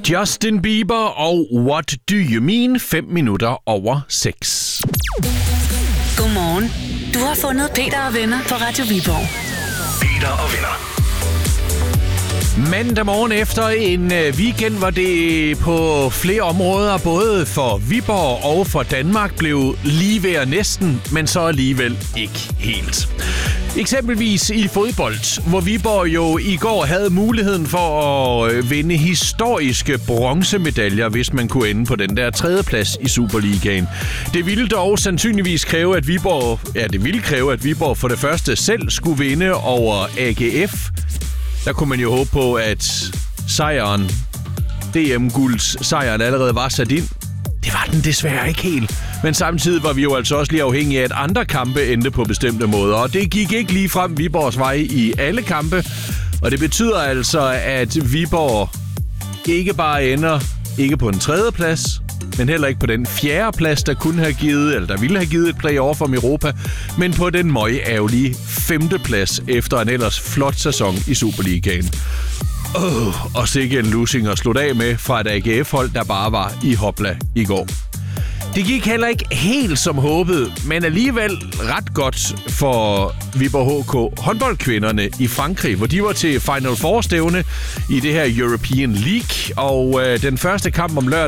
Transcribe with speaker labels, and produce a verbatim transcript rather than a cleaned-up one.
Speaker 1: Justin Bieber og What Do You Mean? fem minutter over seks.
Speaker 2: Godmorgen. Du har fundet Peter og venner på Radio Viborg.
Speaker 3: Peter og venner.
Speaker 1: Mandag morgen efter en weekend, hvor det på flere områder, både for Viborg og for Danmark, blev lige ved at næsten, men så alligevel ikke helt. Eksempelvis i fodbold, hvor Viborg jo i går havde muligheden for at vinde historiske bronzemedaljer, hvis man kunne ende på den der tredjeplads i Superligaen. Det ville dog sandsynligvis kræve, at Viborg, ja, det ville kræve, at Viborg for det første selv skulle vinde over A G F. Der kunne man jo håbe på, at sejren, D M-gulds sejren allerede var sat ind. Det var den desværre ikke helt. Men samtidig var vi jo altså også lige afhængige af, at andre kampe endte på bestemte måder. Og det gik ikke lige frem Viborgs vej i alle kampe. Og det betyder altså, at Viborg ikke bare ender ikke på en tredje plads, men heller ikke på den fjerde plads, der kunne have givet, eller der ville have givet et playoff om Europa, men på den møgærgerlige femte plads efter en ellers flot sæson i Superligaen. Oh, og sikke en losing at slutte af med fra et A G F-hold, der bare var i hopla i går. Det gik heller ikke helt som håbet, men alligevel ret godt for Viborg H K håndboldkvinderne i Frankrig, hvor de var til Final Four-stævne i det her European League, og øh, den første kamp om lørdag